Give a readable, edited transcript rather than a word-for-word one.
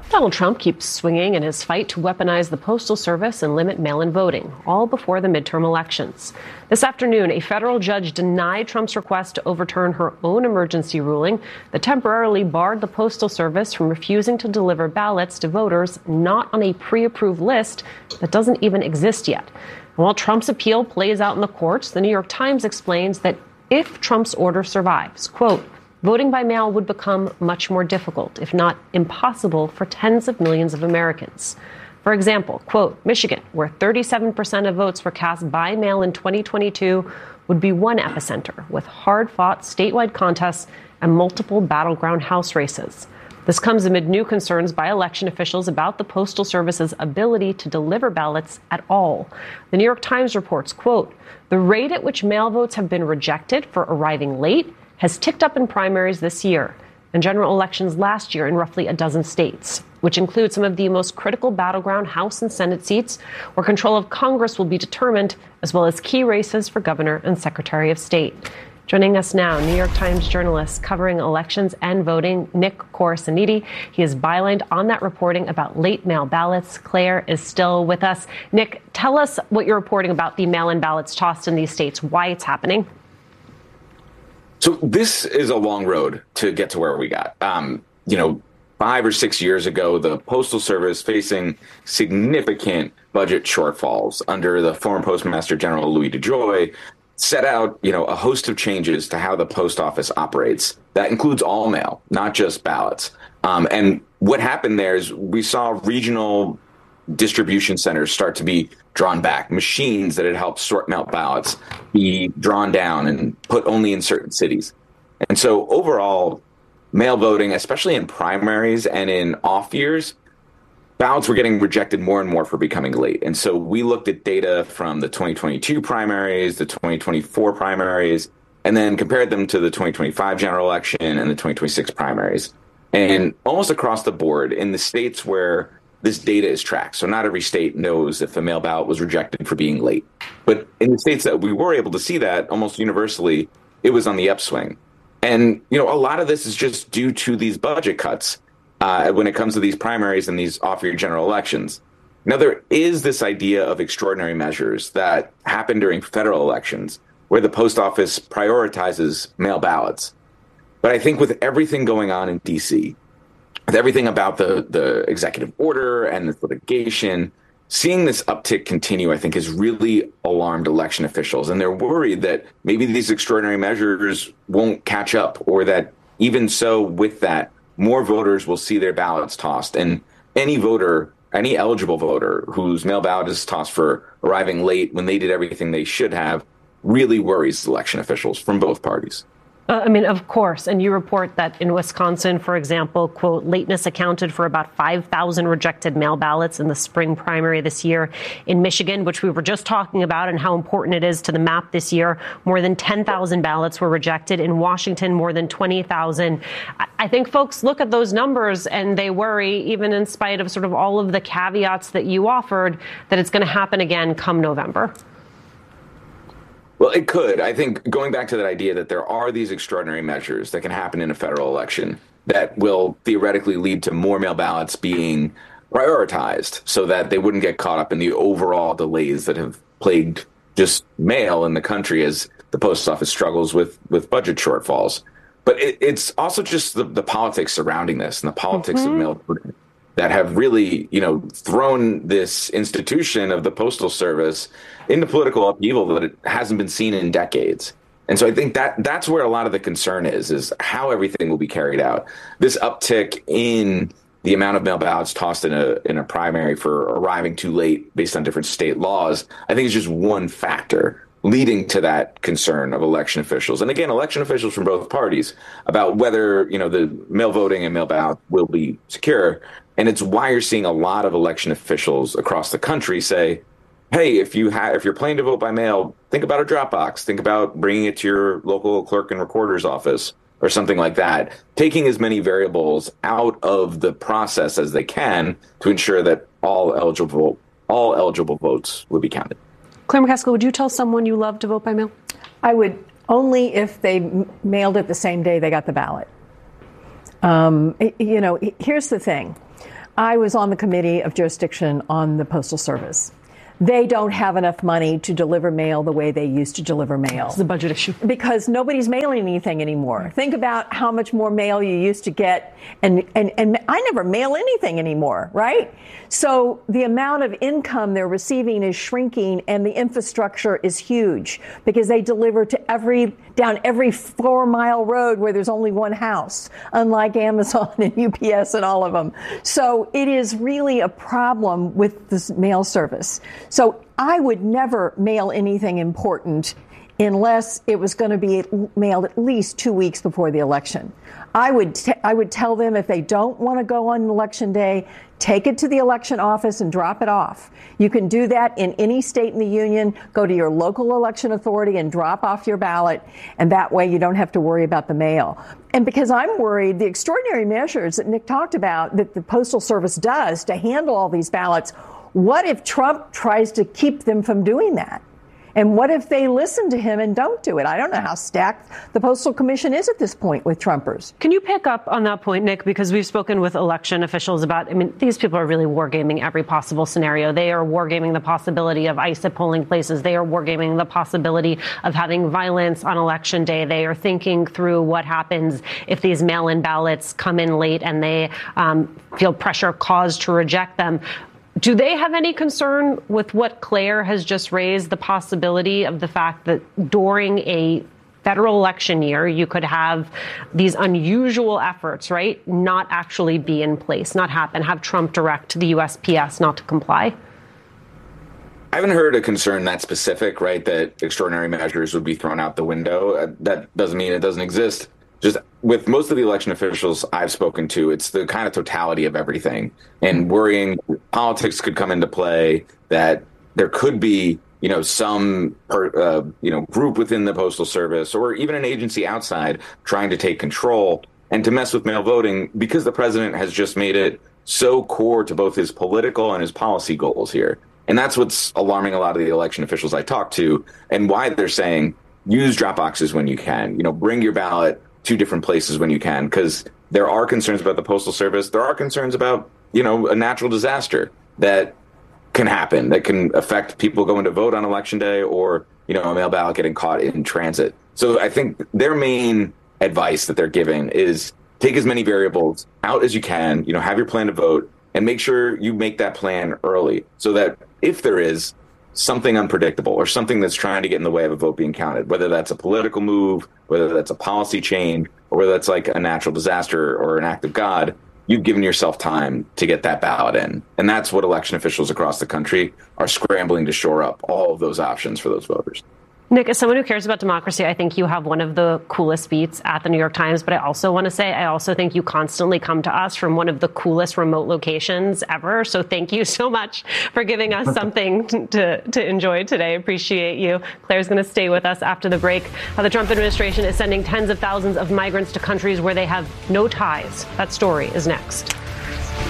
Donald Trump keeps swinging in his fight to weaponize the Postal Service and limit mail-in voting, all before the midterm elections. This afternoon, a federal judge denied Trump's request to overturn her own emergency ruling that temporarily barred the Postal Service from refusing to deliver ballots to voters not on a pre-approved list that doesn't even exist yet. And while Trump's appeal plays out in the courts, the New York Times explains that if Trump's order survives, quote, voting by mail would become much more difficult, if not impossible, for tens of millions of Americans. For example, quote, Michigan, where 37% of votes were cast by mail in 2022, would be one epicenter with hard-fought statewide contests and multiple battleground House races. This comes amid new concerns by election officials about the Postal Service's ability to deliver ballots at all. The New York Times reports, quote, the rate at which mail votes have been rejected for arriving late has ticked up in primaries this year and general elections last year in roughly a dozen states, which include some of the most critical battleground House and Senate seats where control of Congress will be determined, as well as key races for governor and secretary of state. Joining us now, New York Times journalist covering elections and voting, Nick Corasaniti. He is bylined on that reporting about late mail ballots. Claire is still with us. Nick, tell us what you're reporting about the mail-in ballots tossed in these states, why it's happening. So this is a long road to get to where we got. 5 or 6 years ago, the Postal Service facing significant budget shortfalls under the former Postmaster General Louis DeJoy set out, a host of changes to how the post office operates. That includes all mail, not just ballots. And what happened there is we saw regional distribution centers start to be drawn back. Machines that had helped sort mail ballots be drawn down and put only in certain cities. And so overall, mail voting, especially in primaries and in off years, ballots were getting rejected more and more for becoming late. And so we looked at data from the 2022 primaries, the 2024 primaries, and then compared them to the 2025 general election and the 2026 primaries. And almost across the board, in the states where this data is tracked, so not every state knows if a mail ballot was rejected for being late. But in the states that we were able to see that, almost universally, it was on the upswing. And, a lot of this is just due to these budget cuts when it comes to these primaries and these off-year general elections. Now, there is this idea of extraordinary measures that happen during federal elections where the post office prioritizes mail ballots. But I think with everything going on in D.C., with everything about the executive order and the litigation, seeing this uptick continue, I think, has really alarmed election officials. And they're worried that maybe these extraordinary measures won't catch up, or that even so, with that, more voters will see their ballots tossed. And any voter, any eligible voter whose mail ballot is tossed for arriving late when they did everything they should have, really worries election officials from both parties. Of course. And you report that in Wisconsin, for example, quote, lateness accounted for about 5,000 rejected mail ballots in the spring primary this year. In Michigan, which we were just talking about and how important it is to the map this year, more than 10,000 ballots were rejected. In Washington, more than 20,000. I think folks look at those numbers and they worry, even in spite of sort of all of the caveats that you offered, that it's going to happen again come November. Well, it could. I think going back to that idea that there are these extraordinary measures that can happen in a federal election that will theoretically lead to more mail ballots being prioritized so that they wouldn't get caught up in the overall delays that have plagued just mail in the country as the post office struggles with budget shortfalls. But it's also just the politics surrounding this and the politics of mail voting that have really, thrown this institution of the Postal Service into political upheaval that it hasn't been seen in decades. And so I think that's where a lot of the concern is how everything will be carried out. This uptick in the amount of mail ballots tossed in a primary for arriving too late based on different state laws, I think is just one factor leading to that concern of election officials. And again, election officials from both parties about whether, the mail voting and mail ballot will be secure. And it's why you're seeing a lot of election officials across the country say, hey, if you're planning to vote by mail, think about a drop box. Think about bringing it to your local clerk and recorder's office or something like that. Taking as many variables out of the process as they can to ensure that all eligible votes will be counted. Claire McCaskill, would you tell someone you love to vote by mail? I would, only if they mailed it the same day they got the ballot. Here's the thing. I was on the committee of jurisdiction on the Postal Service. They don't have enough money to deliver mail the way they used to deliver mail. It's a budget issue. Because nobody's mailing anything anymore. Think about how much more mail you used to get. And I never mail anything anymore, right? So the amount of income they're receiving is shrinking, and the infrastructure is huge because they deliver to down every 4-mile road where there's only one house, unlike Amazon and UPS and all of them. So it is really a problem with this mail service. So I would never mail anything important unless it was going to be mailed at least 2 weeks before the election. I would tell them if they don't want to go on election day, take it to the election office and drop it off. You can do that in any state in the union. Go to your local election authority and drop off your ballot, and that way you don't have to worry about the mail. And because I'm worried, the extraordinary measures that Nick talked about that the Postal Service does to handle all these ballots, what if Trump tries to keep them from doing that? And what if they listen to him and don't do it? I don't know how stacked the Postal Commission is at this point with Trumpers. Can you pick up on that point, Nick? Because we've spoken with election officials about, these people are really wargaming every possible scenario. They are wargaming the possibility of ICE at polling places. They are wargaming the possibility of having violence on Election Day. They are thinking through what happens if these mail-in ballots come in late and they feel pressure caused to reject them. Do they have any concern with what Claire has just raised, the possibility of the fact that during a federal election year, you could have these unusual efforts, right, not actually be in place, not happen, have Trump direct the USPS not to comply? I haven't heard a concern that specific, right, that extraordinary measures would be thrown out the window. That doesn't mean it doesn't exist. Just with most of the election officials I've spoken to, it's the kind of totality of everything and worrying politics could come into play, that there could be, some, group within the Postal Service or even an agency outside trying to take control and to mess with mail voting because the president has just made it so core to both his political and his policy goals here. And that's what's alarming a lot of the election officials I talk to and why they're saying use drop boxes when you can, bring your ballot to different places when you can, because there are concerns about the Postal Service. There are concerns about, a natural disaster that can happen, that can affect people going to vote on Election Day or, a mail ballot getting caught in transit. So I think their main advice that they're giving is take as many variables out as you can, have your plan to vote and make sure you make that plan early so that if there is something unpredictable or something that's trying to get in the way of a vote being counted, whether that's a political move, whether that's a policy change, or whether that's like a natural disaster or an act of God, you've given yourself time to get that ballot in. And that's what election officials across the country are scrambling to shore up all of those options for those voters. Nick, as someone who cares about democracy, I think you have one of the coolest beats at the New York Times. But I also want to say, I also think you constantly come to us from one of the coolest remote locations ever. So thank you so much for giving us something to enjoy today. Appreciate you. Claire's going to stay with us after the break. The Trump administration is sending tens of thousands of migrants to countries where they have no ties. That story is next.